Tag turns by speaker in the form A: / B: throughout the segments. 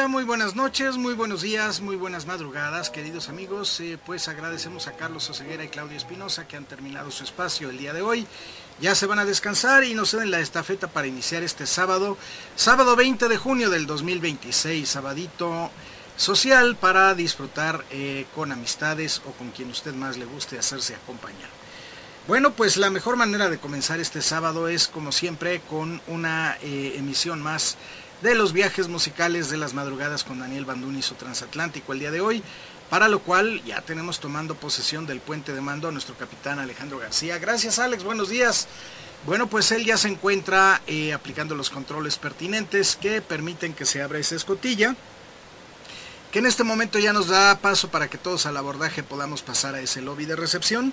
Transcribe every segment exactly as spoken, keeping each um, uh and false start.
A: Hola, muy buenas noches, muy buenos días, muy buenas madrugadas, queridos amigos. Eh, pues agradecemos a Carlos Oseguera y Claudia Espinosa que han terminado su espacio el día de hoy. Ya se van a descansar y nos ceden la estafeta para iniciar este sábado, sábado veinte de junio del dos mil veintiséis, sabadito social para disfrutar eh, con amistades o con quien usted más le guste hacerse acompañar. Bueno, pues la mejor manera de comenzar este sábado es, como siempre, con una eh, emisión más de los viajes musicales de las madrugadas con Daniel Banduni, su transatlántico el día de hoy, para lo cual ya tenemos tomando posesión del puente de mando a nuestro capitán Alejandro García. Gracias, Alex, buenos días. Bueno, pues él ya se encuentra eh, aplicando los controles pertinentes que permiten que se abra esa escotilla, que en este momento ya nos da paso para que todos al abordaje podamos pasar a ese lobby de recepción,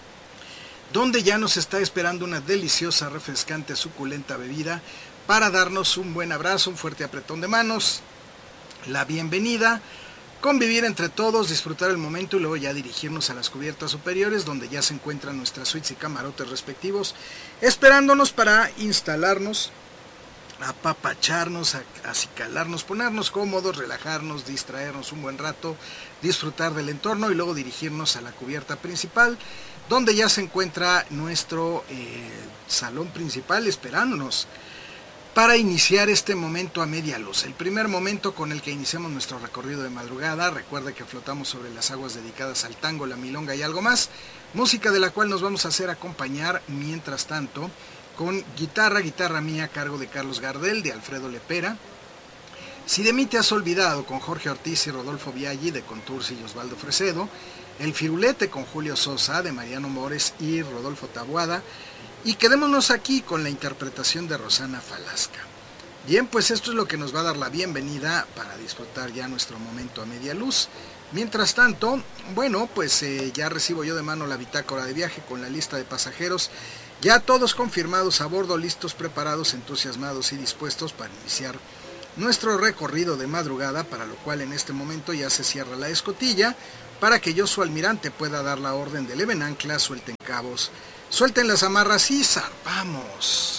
A: donde ya nos está esperando una deliciosa, refrescante, suculenta bebida para darnos un buen abrazo, un fuerte apretón de manos, la bienvenida, convivir entre todos, disfrutar el momento y luego ya dirigirnos a las cubiertas superiores, donde ya se encuentran nuestras suites y camarotes respectivos, esperándonos para instalarnos, apapacharnos, acicalarnos, ponernos cómodos, relajarnos, distraernos un buen rato, disfrutar del entorno y luego dirigirnos a la cubierta principal, donde ya se encuentra nuestro eh, salón principal esperándonos para iniciar este momento a media luz. El primer momento con el que iniciamos nuestro recorrido de madrugada. Recuerde que flotamos sobre las aguas dedicadas al tango, la milonga y algo más, música de la cual nos vamos a hacer acompañar mientras tanto con guitarra, guitarra mía a cargo de Carlos Gardel, de Alfredo Lepera. Si de mí te has olvidado, con Jorge Ortiz y Rodolfo Biaggi, de Contursi y Osvaldo Fresedo. El Firulete, con Julio Sosa, de Mariano Mores y Rodolfo Taboada. Y quedémonos aquí con la interpretación de Rosana Falasca. Bien, pues esto es lo que nos va a dar la bienvenida para disfrutar ya nuestro momento a media luz. Mientras tanto, bueno, pues eh, ya recibo yo de mano la bitácora de viaje con la lista de pasajeros. Ya todos confirmados a bordo, listos, preparados, entusiasmados y dispuestos para iniciar nuestro recorrido de madrugada, para lo cual en este momento ya se cierra la escotilla para que yo, su almirante, pueda dar la orden de leven anclas, suelten cabos, suelten las amarras y zarpamos.